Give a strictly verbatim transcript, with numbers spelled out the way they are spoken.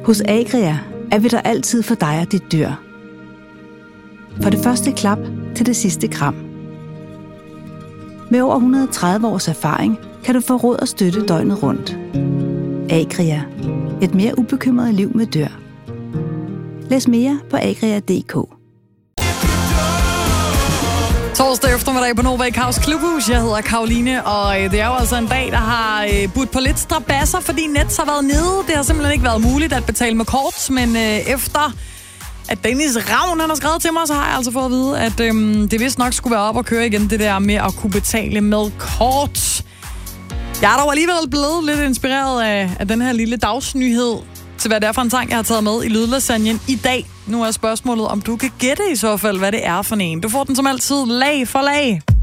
Hos Agria er vi der altid for dig og dit dyr. For det første klap til det sidste kram. Med over et hundrede og tredive års erfaring kan du få råd og støtte døgnet rundt. Agria. Et mere ubekymret liv med dyr. Læs mere på agria punktum d k. Torsdag eftermiddag på Nova i Kaos Klubhus. Jeg hedder Karoline, og det er jo altså en dag, der har budt på lidt strabasser, fordi Nets har været nede. Det har simpelthen ikke været muligt at betale med kort, men efter at Dennis Ravn han har skrevet til mig, så har jeg altså fået at vide, at øhm, det vist nok skulle være op og køre igen, det der med at kunne betale med kort. Jeg er dog alligevel blevet lidt inspireret af, af den her lille dagsnyhed, til hvad det er for en sang, jeg har taget med i lydlasagnen i dag. Nu er spørgsmålet, om du kan gætte i så fald, hvad det er for en. Du får den som altid lag for lag.